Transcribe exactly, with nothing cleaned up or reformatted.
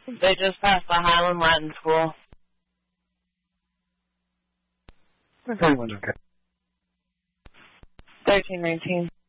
They just passed the Highland Latin School. Everyone's okay. thirteen nineteen.